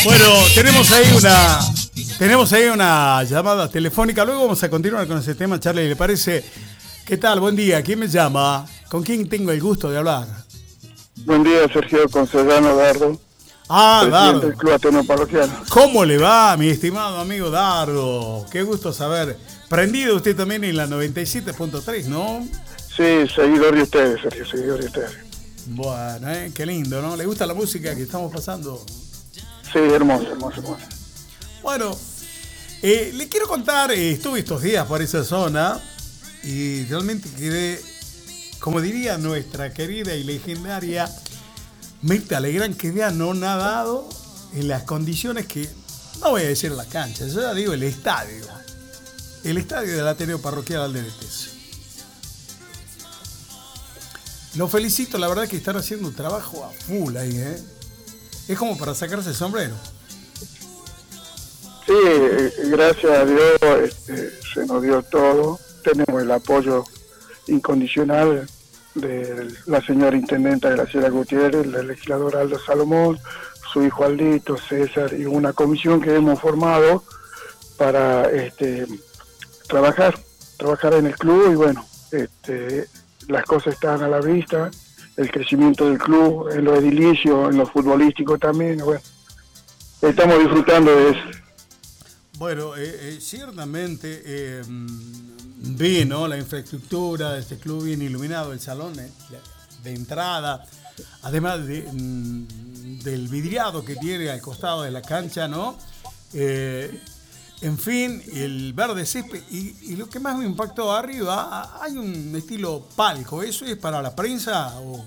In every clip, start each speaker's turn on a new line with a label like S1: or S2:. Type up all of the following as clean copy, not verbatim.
S1: Bueno, tenemos ahí una llamada telefónica. Luego vamos a continuar con ese tema, Charlie. ¿Le parece? ¿Qué tal? Buen día. ¿Quién me llama? ¿Con quién tengo el gusto de hablar?
S2: Buen día, Sergio Concedano Dardo.
S1: Ah, Dardo.
S2: Del Club Ateneo Parroquial.
S1: ¿Cómo le va, mi estimado amigo Dardo? Qué gusto saber. Prendido usted también en la 97.3, ¿no?
S2: Sí, seguidor de ustedes, Sergio, seguidor de ustedes.
S1: Bueno, qué lindo, ¿no? ¿Le gusta la música que estamos pasando?
S2: Sí, hermoso, hermoso, hermoso.
S1: Bueno, le quiero contar, estuve estos días por esa zona y realmente quedé, como diría nuestra querida y legendaria Mirta Legrand, quedé anonadado en las condiciones que, no voy a decir la cancha, yo ya digo el estadio del Ateneo Parroquial Alderetes. Lo felicito, la verdad que están haciendo un trabajo a full ahí, ¿eh? Es como para sacarse el sombrero.
S2: Sí, gracias a Dios se nos dio todo. Tenemos el apoyo incondicional de la señora intendenta Graciela Gutiérrez, el legislador Aldo Salomón, su hijo Aldito, César, y una comisión que hemos formado para trabajar en el club. Y bueno, las cosas están a la vista, el crecimiento del club, en lo edilicio, en lo futbolístico también. Bueno, estamos disfrutando de eso.
S1: Bueno, ciertamente vi, ¿no?, la infraestructura de este club bien iluminado, el salón de entrada, además del vidriado que tiene al costado de la cancha, ¿no? En fin, el verde césped y lo que más me impactó arriba, hay un estilo palco. ¿Eso es para la prensa o...?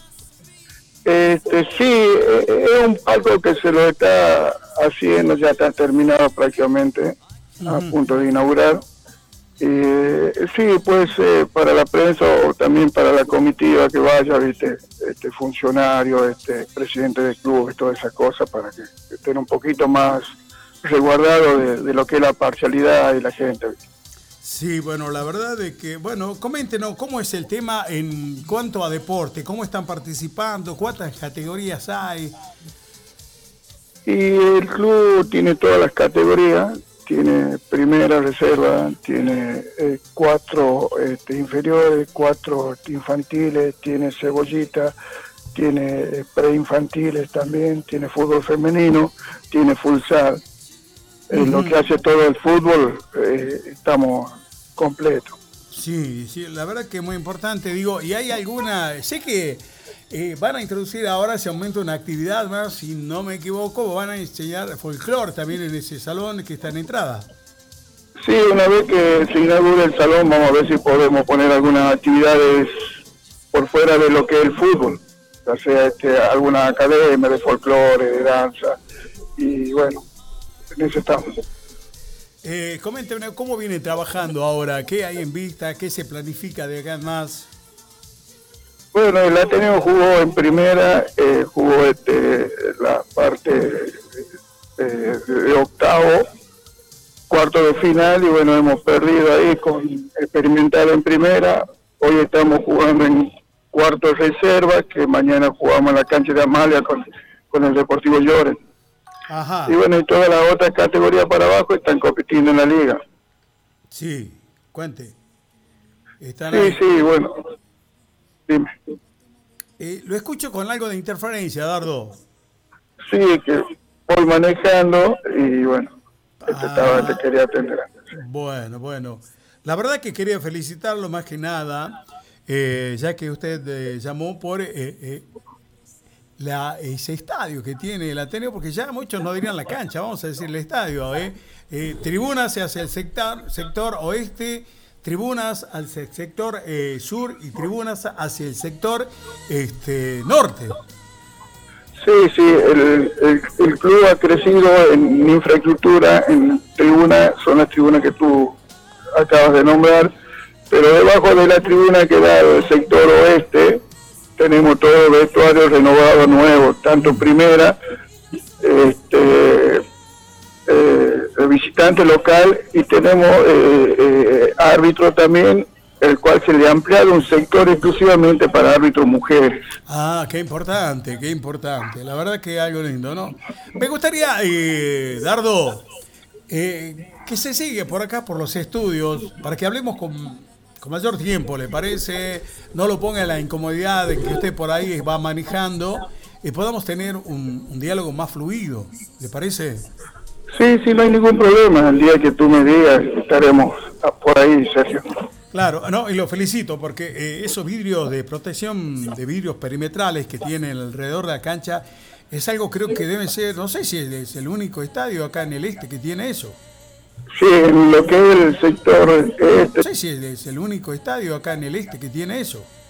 S2: Sí, es un palco que se lo está haciendo, ya está terminado prácticamente, a punto de inaugurar. Sí, puede ser para la prensa o también para la comitiva que vaya, ¿viste? Funcionario, presidente del club y todas esas cosas, para que estén un poquito más resguardado de lo que es la parcialidad y la gente.
S1: Sí, bueno, la verdad es que, bueno, coméntenos cómo es el tema en cuanto a deporte, cómo están participando, cuántas categorías hay.
S2: Y el club tiene todas las categorías, tiene primera, reserva, tiene 4 inferiores, 4 infantiles, tiene cebollita, tiene preinfantiles también, tiene fútbol femenino, tiene futsal. Lo que hace todo el fútbol, estamos completos.
S1: Sí, la verdad que es muy importante, digo, y hay alguna, sé que van a introducir ahora, se aumenta una actividad más, si no me equivoco, van a enseñar folclore también en ese salón que está en entrada.
S2: Sí, una vez que se inaugure el salón, vamos a ver si podemos poner algunas actividades por fuera de lo que es el fútbol, ya sea alguna academia de folclore, de danza, y bueno, en eso estamos.
S1: Coménteme, ¿cómo viene trabajando ahora? ¿Qué hay en vista? ¿Qué se planifica de acá en más?
S2: Bueno, el Ateneo jugó en primera, jugó la parte de octavo, cuarto de final, y bueno, hemos perdido ahí con Experimental en primera. Hoy estamos jugando en cuarto de reserva, que mañana jugamos en la cancha de Amalia con el Deportivo Lloren.
S1: Ajá.
S2: Y bueno, y todas las otras categorías para abajo están compitiendo en la liga.
S1: Sí, cuente.
S2: Sí, bueno. Dime.
S1: Lo escucho con algo de interferencia, Dardo.
S2: Sí, que voy manejando y bueno, te quería atender antes.
S1: Bueno. La verdad que quería felicitarlo más que nada, ya que usted llamó por ese estadio que tiene el Ateneo, porque ya muchos no dirían la cancha, vamos a decir el estadio. Tribunas hacia el sector oeste, tribunas al sector sur y tribunas hacia el sector norte.
S2: Sí, el club ha crecido en infraestructura, en tribunas, son las tribunas que tú acabas de nombrar, pero debajo de la tribuna que da del sector oeste tenemos todo el vestuario renovado nuevo, tanto primera, el visitante local, y tenemos árbitro también, el cual se le ha ampliado un sector exclusivamente para árbitros mujeres.
S1: Ah, qué importante, qué importante. La verdad que algo lindo, ¿no? Me gustaría, Dardo, que se sigue por acá, por los estudios, para que hablemos con mayor tiempo, ¿le parece? No lo ponga en la incomodidad de que usted por ahí va manejando y podamos tener un diálogo más fluido, ¿le parece?
S2: Sí, sí, no hay ningún problema. El día que tú me digas, estaremos por ahí, Sergio.
S1: Claro, no, y lo felicito porque esos vidrios de protección, de vidrios perimetrales que tienen alrededor de la cancha, es algo creo que debe ser, no sé si es el único estadio acá en el este que tiene eso.
S2: Sí, en lo que es el sector
S1: No
S2: este.
S1: sé si es el único estadio acá en el este que tiene eso.